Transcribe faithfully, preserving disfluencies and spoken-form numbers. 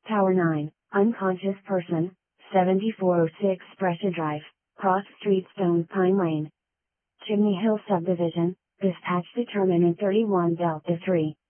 Tower nine, unconscious person, seventy-four oh six Brescia Drive, Cross Street, Stone Pine Lane. Chimney Hill Subdivision, dispatch determinant thirty-one Delta three.